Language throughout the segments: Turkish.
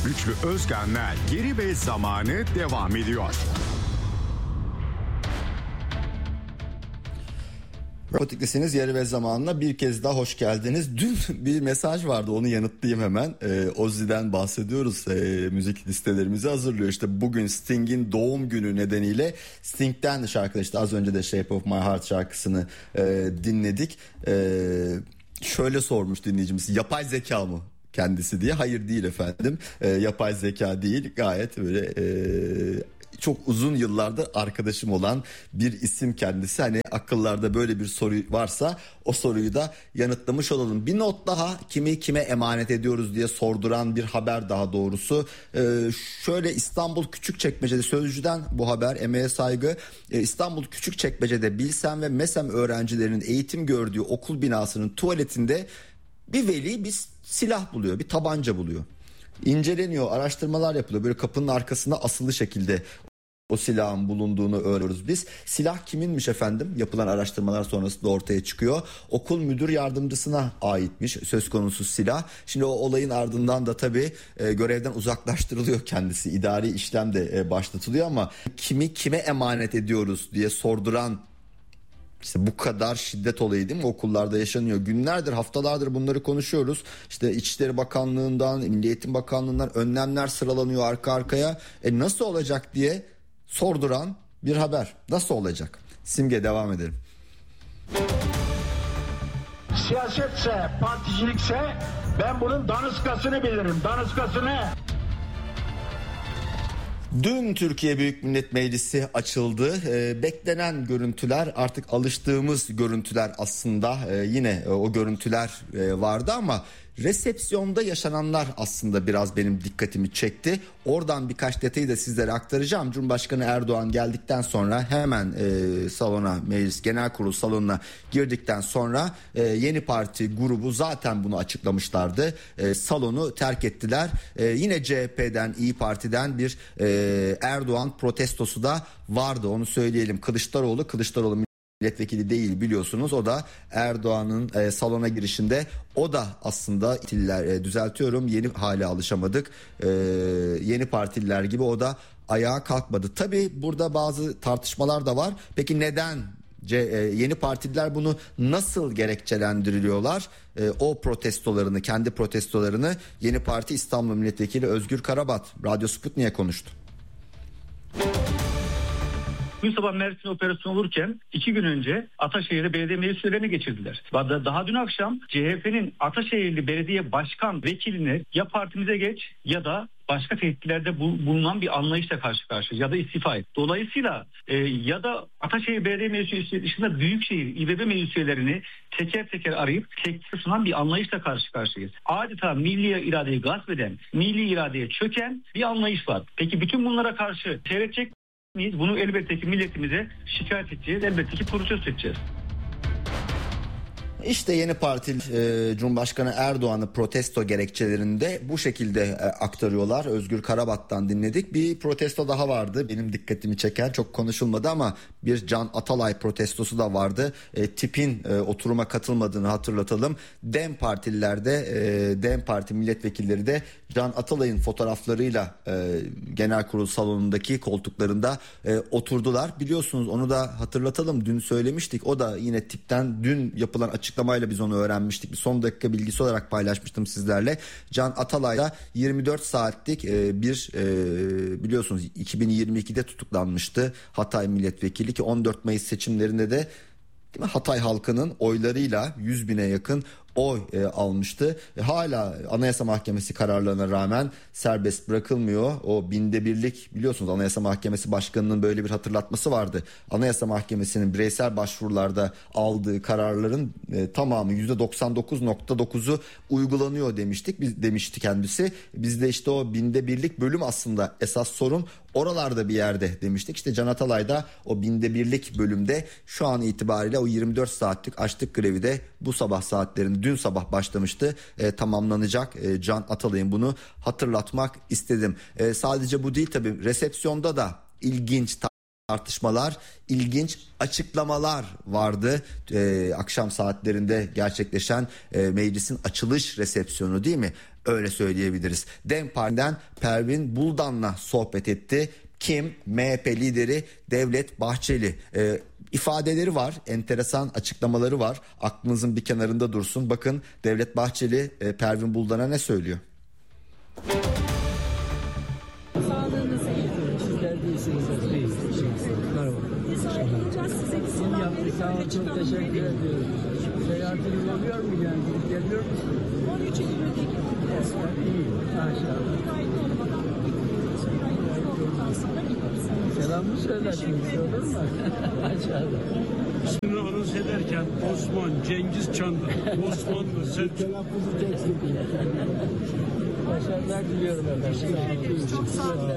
Güçlü Özkan'la Geri ve Zamanı devam ediyor. Robotiklisiniz Yeri ve Zamanı'na bir kez daha hoş geldiniz. Dün bir mesaj vardı, onu yanıtlayayım hemen. Ozzy'den bahsediyoruz. Müzik listelerimizi hazırlıyor. İşte bugün Sting'in doğum günü nedeniyle Sting'den şarkı, işte az önce de Shape of My Heart şarkısını dinledik. Şöyle sormuş dinleyicimiz, yapay zeka mı kendisi diye. Hayır, değil efendim. Yapay zeka değil, gayet böyle çok uzun yıllardır arkadaşım olan bir isim kendisi. Hani akıllarda böyle bir soru varsa o soruyu da yanıtlamış olalım. Bir not daha, kimi kime emanet ediyoruz diye sorduran bir haber, daha doğrusu. Şöyle, İstanbul Küçükçekmece'de, Sözcü'den bu haber, emeğe saygı. İstanbul Küçükçekmece'de Bilsem ve MESEM öğrencilerinin eğitim gördüğü okul binasının tuvaletinde bir veli bir silah buluyor, bir tabanca buluyor. İnceleniyor, araştırmalar yapılıyor. Böyle kapının arkasında asılı şekilde o silahın bulunduğunu öğreniyoruz biz. Silah kiminmiş efendim? Yapılan araştırmalar sonrasında ortaya çıkıyor. Okul müdür yardımcısına aitmiş söz konusu silah. Şimdi o olayın ardından da tabii görevden uzaklaştırılıyor kendisi. İdari işlem de başlatılıyor ama kimi kime emanet ediyoruz diye sorduran, İşte bu kadar şiddet olayı değil mi, okullarda yaşanıyor. Günlerdir, haftalardır bunları konuşuyoruz. İşte İçişleri Bakanlığı'ndan, Milli Eğitim Bakanlığı'ndan önlemler sıralanıyor arka arkaya. Nasıl olacak diye sorduran bir haber. Nasıl olacak? Simge, devam edelim. Siyasetse, particilikse ben bunun daniskasını bilirim. Daniskasını. Dün Türkiye Büyük Millet Meclisi açıldı. Beklenen görüntüler, artık alıştığımız görüntüler aslında. Yine o görüntüler vardı ama resepsiyonda yaşananlar aslında biraz benim dikkatimi çekti. Oradan birkaç detayı da sizlere aktaracağım. Cumhurbaşkanı Erdoğan geldikten sonra hemen salona, Meclis Genel Kurulu salonuna girdikten sonra Yeni Parti grubu zaten bunu açıklamışlardı. Salonu terk ettiler. Yine CHP'den, İyi Parti'den bir Erdoğan protestosu da vardı, onu söyleyelim. Kılıçdaroğlu milletvekili değil, biliyorsunuz. O da Erdoğan'ın salona girişinde, o da aslında yeni hale alışamadık. Yeni partililer gibi o da ayağa kalkmadı. Tabii burada bazı tartışmalar da var. Peki neden yeni partililer bunu nasıl gerekçelendiriyorlar? O protestolarını, kendi protestolarını Yeni Parti İstanbul Milletvekili Özgür Karabat Radyo Sputnik'e konuştu. Bugün sabah Mersin operasyonu olurken 2 gün önce Ataşehir'de belediye meclis üyelerini geçirdiler. Daha dün akşam CHP'nin Ataşehirli belediye başkan vekiline ya partimize geç ya da başka tehditlerde bulunan bir anlayışla karşı karşıya ya da istifa et. Dolayısıyla ya da Ataşehir Belediye Meclisi dışında Büyükşehir İBB meclis üyelerini teker teker arayıp teklif sunan bir anlayışla karşı karşıyayız. Adeta milli iradeyi gasp eden, milli iradeye çöken bir anlayış var. Peki bütün bunlara karşı seyredecek miyiz? Bunu elbette ki milletimize şikayet edeceğiz. Elbette ki protesto edeceğiz. İşte Yeni Parti Cumhurbaşkanı Erdoğan'ı protesto gerekçelerinde bu şekilde aktarıyorlar. Özgür Karabat'tan dinledik. Bir protesto daha vardı, benim dikkatimi çeken, çok konuşulmadı ama bir Can Atalay protestosu da vardı. TİP'in oturuma katılmadığını hatırlatalım. DEM Parti milletvekilleri de Can Atalay'ın fotoğraflarıyla genel kurul salonundaki koltuklarında oturdular. Biliyorsunuz, onu da hatırlatalım, dün söylemiştik. O da yine TİP'ten dün yapılan açıklamayla biz onu öğrenmiştik. Bir son dakika bilgisi olarak paylaşmıştım sizlerle. Can Atalay'da 24 saatlik biliyorsunuz 2022'de tutuklanmıştı Hatay milletvekili, ki 14 Mayıs seçimlerinde de Hatay halkının oylarıyla 100 bine yakın oy almıştı. Hala Anayasa Mahkemesi kararlarına rağmen serbest bırakılmıyor. O binde birlik, biliyorsunuz Anayasa Mahkemesi Başkanı'nın böyle bir hatırlatması vardı. Anayasa Mahkemesi'nin bireysel başvurularda aldığı kararların tamamı %99.9'u uygulanıyor demişti kendisi. Biz de işte o binde birlik bölüm aslında esas sorun oralarda bir yerde demiştik. İşte Can Atalay da o binde birlik bölümde şu an itibariyle o 24 saatlik açlık grevi de bu sabah saatlerinde, dün sabah başlamıştı, tamamlanacak. Can Atalay'ın bunu hatırlatmak istedim. Sadece bu değil tabii, resepsiyonda da ilginç tartışmalar, ilginç açıklamalar vardı. Akşam saatlerinde gerçekleşen meclisin açılış resepsiyonu değil mi? öyle söyleyebiliriz. DEM Parti'den Pervin Buldan'la sohbet etti. Kim? MHP lideri Devlet Bahçeli. İfadeleri var, enteresan açıklamaları var. Aklınızın bir kenarında dursun. Bakın Devlet Bahçeli Pervin Buldan'a ne söylüyor? Sağlığınızı iyi. Sizler değilsiniz. Merhaba. Biz arayacağız size bir selam verip öyle Çok teşekkür ediyorum. Seyahatiniz oluyor mu yani? Geliyor musunuz? 13 Eylül'de gidiyoruz. İyi. Maşallah. Bir ayda olmadan gidiyoruz. Bir ayda olduktan sonra gidiyoruz. Selamını söylersiniz olur mu? Maşallah. İsmini anons ederken Osman, Cengiz Çandır, Osmanlı, Selçuk. Telaffuzu çok sıkı. Başarılar diliyorum efendim. Çok sağ olun.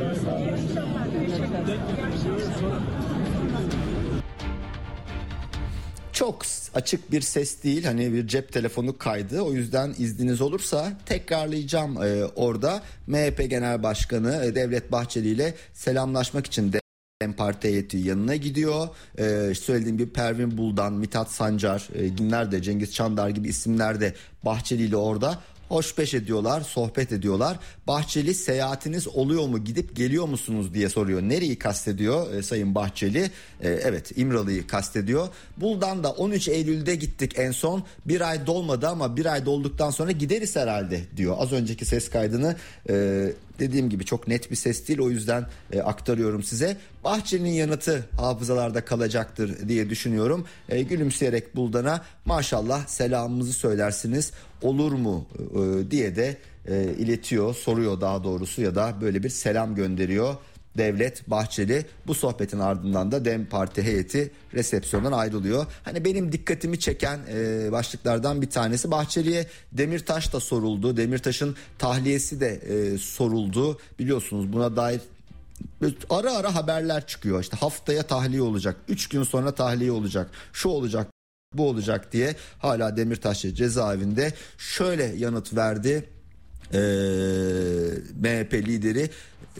Çok açık bir ses değil, hani bir cep telefonu kaydı, o yüzden izniniz olursa tekrarlayacağım. Orada MHP Genel Başkanı Devlet Bahçeli ile selamlaşmak için de DEM Parti heyeti yanına gidiyor. Söylediğim gibi Pervin Buldan, Mithat Sancar, kimler de Cengiz Çandar gibi isimler de Bahçeli ile orada hoşbeş ediyorlar, sohbet ediyorlar. Bahçeli seyahatiniz oluyor mu, gidip geliyor musunuz diye soruyor. Nereyi kastediyor Sayın Bahçeli? Evet, İmralı'yı kastediyor. Buldan da 13 Eylül'de gittik en son. Bir ay dolmadı ama bir ay dolduktan sonra gideriz herhalde diyor. Az önceki ses kaydını dediğim gibi çok net bir ses değil, o yüzden aktarıyorum size. Bahçeli'nin yanıtı hafızalarda kalacaktır diye düşünüyorum. Gülümseyerek Buldan'a maşallah selamımızı söylersiniz olur mu diye de iletiyor, soruyor daha doğrusu, ya da böyle bir selam gönderiyor Devlet Bahçeli. Bu sohbetin ardından da DEM Parti heyeti resepsiyondan ayrılıyor. Hani benim dikkatimi çeken başlıklardan bir tanesi, Bahçeli'ye Demirtaş da soruldu. Demirtaş'ın tahliyesi de soruldu. Biliyorsunuz buna dair ara ara haberler çıkıyor. İşte haftaya tahliye olacak, 3 gün sonra tahliye olacak, şu olacak, bu olacak diye. Hala Demirtaş cezaevinde. Şöyle yanıt verdi MHP lideri: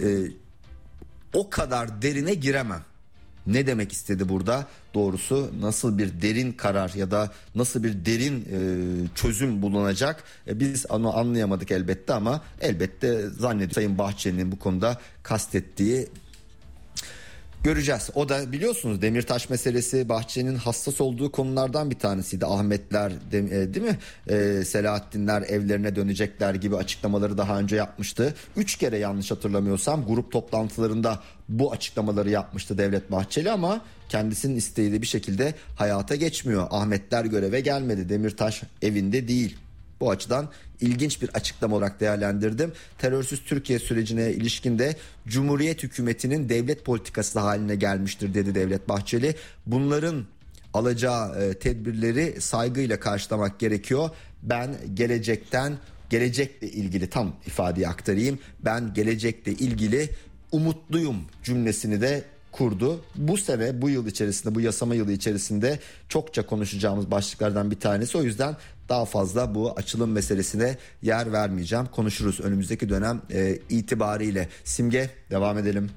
o kadar derine giremem. Ne demek istedi burada? Doğrusu nasıl bir derin karar ya da nasıl bir derin çözüm bulunacak? Biz onu anlayamadık elbette, ama elbette zannediyorum Sayın Bahçeli'nin bu konuda kastettiği, göreceğiz. O da biliyorsunuz Demirtaş meselesi Bahçeli'nin hassas olduğu konulardan bir tanesiydi. Ahmetler değil mi? Selahattinler evlerine dönecekler gibi açıklamaları daha önce yapmıştı. 3 kere yanlış hatırlamıyorsam grup toplantılarında bu açıklamaları yapmıştı Devlet Bahçeli, ama kendisinin isteği de bir şekilde hayata geçmiyor. Ahmetler göreve gelmedi. Demirtaş evinde değil. Bu açıdan ilginç bir açıklama olarak değerlendirdim. Terörsüz Türkiye sürecine ilişkin de Cumhuriyet hükümetinin devlet politikası haline gelmiştir dedi Devlet Bahçeli. Bunların alacağı tedbirleri saygıyla karşılamak gerekiyor. Ben gelecekle ilgili tam ifadeyi aktarayım. Ben gelecekle ilgili umutluyum cümlesini de kurdu. Bu sene, bu yıl içerisinde, bu yasama yılı içerisinde çokça konuşacağımız başlıklardan bir tanesi. O yüzden daha fazla bu açılım meselesine yer vermeyeceğim. Konuşuruz önümüzdeki dönem itibariyle. Simge, devam edelim.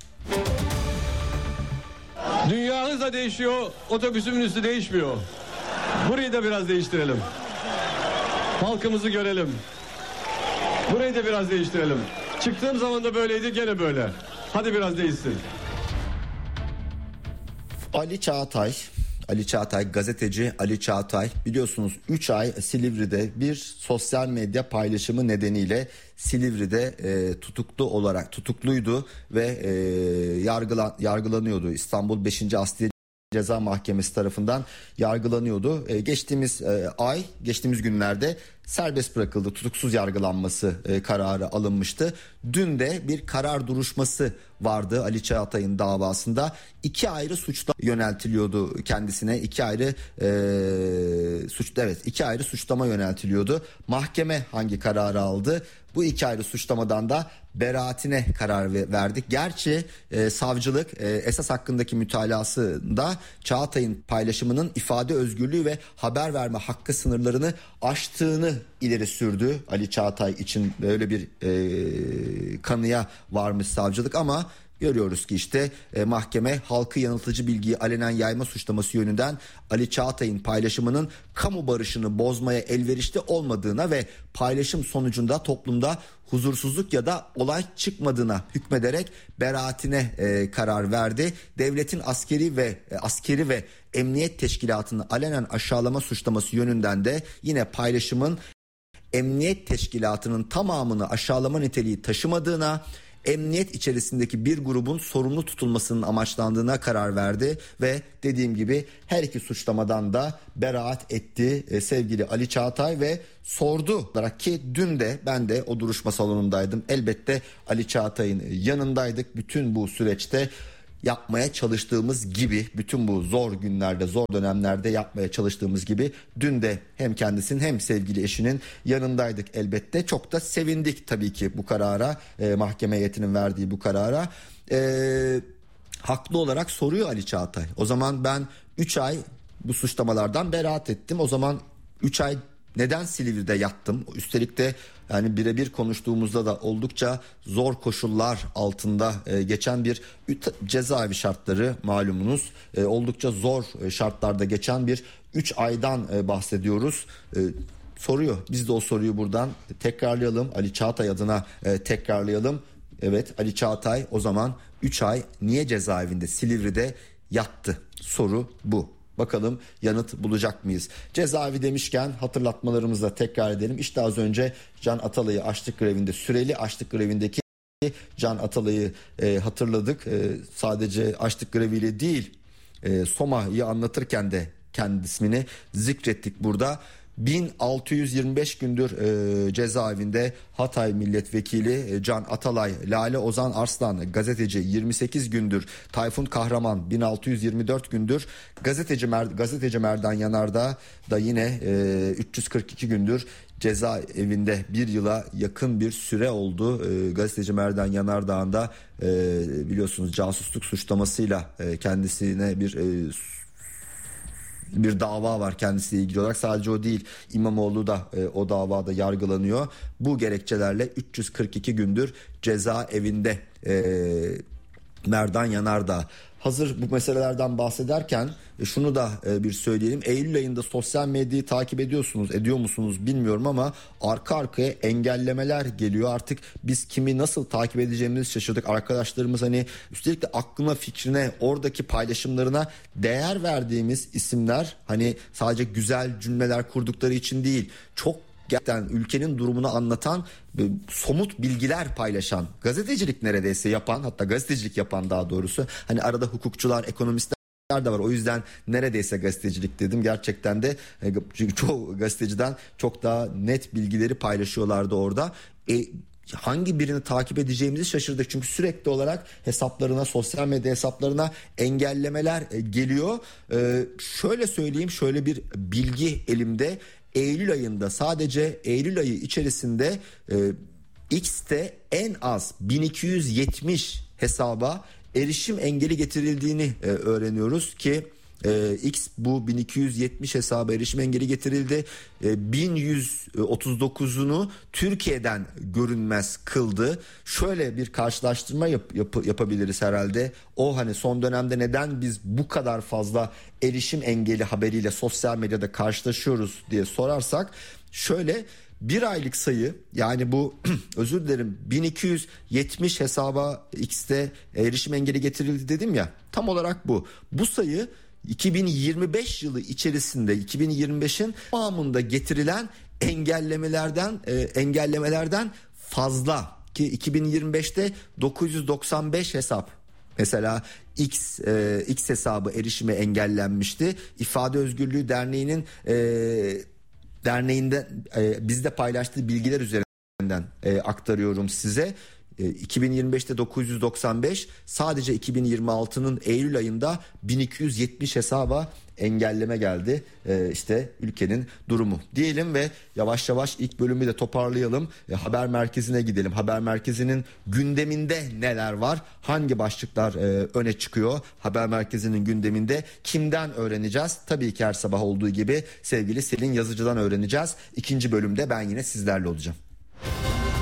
Dünya hızla değişiyor, otobüsümün üstü değişmiyor. Burayı da biraz değiştirelim. Halkımızı görelim. Burayı da biraz değiştirelim. Çıktığım zaman da böyleydi, gene böyle. Hadi biraz değişsin. Ali Çağatay, gazeteci Ali Çağatay, biliyorsunuz 3 ay Silivri'de bir sosyal medya paylaşımı nedeniyle Silivri'de tutukluydu ve yargılanıyordu. İstanbul 5. Asliye Ceza Mahkemesi tarafından yargılanıyordu. Geçtiğimiz günlerde serbest bırakıldı. Tutuksuz yargılanması kararı alınmıştı. Dün de bir karar duruşması vardı Ali Çağatay'ın davasında. 2 ayrı suçla yöneltiliyordu kendisine. 2 ayrı suçlama yöneltiliyordu. Mahkeme hangi kararı aldı? Bu 2 ayrı suçlamadan da beraatine karar verdik. Gerçi savcılık esas hakkındaki mütalasında Çağatay'ın paylaşımının ifade özgürlüğü ve haber verme hakkı sınırlarını aştığını ileri sürdü. Ali Çağatay için böyle bir kanıya varmış savcılık, ama görüyoruz ki işte mahkeme halkı yanıltıcı bilgiyi alenen yayma suçlaması yönünden Ali Çağatay'ın paylaşımının kamu barışını bozmaya elverişli olmadığına ve paylaşım sonucunda toplumda huzursuzluk ya da olay çıkmadığına hükmederek beraatine karar verdi. Devletin askeri ve emniyet teşkilatını alenen aşağılama suçlaması yönünden de yine paylaşımın emniyet teşkilatının tamamını aşağılama niteliği taşımadığına, emniyet içerisindeki bir grubun sorumlu tutulmasının amaçlandığına karar verdi ve dediğim gibi her iki suçlamadan da beraat etti sevgili Ali Çağatay ve sordu olarak ki dün de ben de o duruşma salonundaydım. Elbette Ali Çağatay'ın yanındaydık bütün bu süreçte. Yapmaya çalıştığımız gibi bütün bu zor günlerde, zor dönemlerde yapmaya çalıştığımız gibi dün de hem kendisinin hem sevgili eşinin yanındaydık elbette. Çok da sevindik tabii ki bu karara, mahkeme heyetinin verdiği bu karara. Haklı olarak soruyor Ali Çağatay. O zaman ben 3 ay bu suçlamalardan beraat ettim. O zaman 3 ay neden Silivri'de yattım? Üstelik de yani birebir konuştuğumuzda da oldukça zor koşullar altında geçen bir cezaevi şartları malumunuz. Oldukça zor şartlarda geçen bir 3 aydan bahsediyoruz. Soruyor. Biz de o soruyu buradan tekrarlayalım. Ali Çağatay adına tekrarlayalım. Evet, Ali Çağatay o zaman 3 ay niye cezaevinde Silivri'de yattı? Soru bu. Bakalım yanıt bulacak mıyız? Cezaevi demişken hatırlatmalarımızı da tekrar edelim. İşte az önce Can Atalay'ı açlık grevinde, süreli açlık grevindeki Can Atalay'ı hatırladık. Sadece açlık greviyle değil, Soma'yı anlatırken de kendi ismini zikrettik burada. 1625 gündür cezaevinde Hatay Milletvekili Can Atalay, Lale Ozan Arslan gazeteci 28 gündür, Tayfun Kahraman 1624 gündür, gazeteci Merdan Yanardağ da yine 342 gündür cezaevinde, bir yıla yakın bir süre oldu. Gazeteci Merdan Yanardağ'ın da biliyorsunuz casusluk suçlamasıyla kendisine bir dava var kendisiyle ilgili olarak. Sadece o değil, İmamoğlu da o davada yargılanıyor. Bu gerekçelerle 342 gündür cezaevinde Merdan Yanardağ. Hazır bu meselelerden bahsederken şunu da bir söyleyelim. Eylül ayında sosyal medyayı takip ediyor musunuz bilmiyorum ama arka arkaya engellemeler geliyor. Artık biz kimi nasıl takip edeceğimizi şaşırdık. Arkadaşlarımız hani üstelik de aklına, fikrine, oradaki paylaşımlarına değer verdiğimiz isimler, hani sadece güzel cümleler kurdukları için değil, çok gerçekten ülkenin durumunu anlatan somut bilgiler paylaşan, gazetecilik neredeyse yapan, hatta gazetecilik yapan daha doğrusu, hani arada hukukçular, ekonomistler de var. O yüzden neredeyse gazetecilik dedim. Gerçekten de çoğu gazeteciden çok daha net bilgileri paylaşıyorlardı orada. Hangi birini takip edeceğimizi şaşırdık. Çünkü sürekli olarak hesaplarına, sosyal medya hesaplarına engellemeler geliyor. Şöyle söyleyeyim, şöyle bir bilgi elimde. Eylül ayında, sadece Eylül ayı içerisinde X'te en az 1270 hesaba erişim engeli getirildiğini öğreniyoruz ki X bu 1270 hesaba erişim engeli getirildi. 1139'unu Türkiye'den görünmez kıldı. Şöyle bir karşılaştırma yapabiliriz herhalde. O hani son dönemde neden biz bu kadar fazla erişim engeli haberiyle sosyal medyada karşılaşıyoruz diye sorarsak, şöyle bir aylık sayı, yani bu özür dilerim 1270 hesaba X'te erişim engeli getirildi dedim ya, tam olarak bu. Bu sayı 2025 yılı içerisinde 2025'in tamamında getirilen engellemelerden fazla ki 2025'te 995 hesap mesela X hesabı erişime engellenmişti. İfade Özgürlüğü Derneği'nde bizde paylaştığı bilgiler üzerinden aktarıyorum size. 2025'te 995, sadece 2026'nın Eylül ayında 1270 hesaba engelleme geldi. İşte ülkenin durumu diyelim ve yavaş yavaş ilk bölümü de toparlayalım. Haber merkezine gidelim. Haber merkezinin gündeminde neler var? Hangi başlıklar öne çıkıyor? Haber merkezinin gündeminde kimden öğreneceğiz? Tabii ki her sabah olduğu gibi sevgili Selin Yazıcı'dan öğreneceğiz. İkinci bölümde ben yine sizlerle olacağım.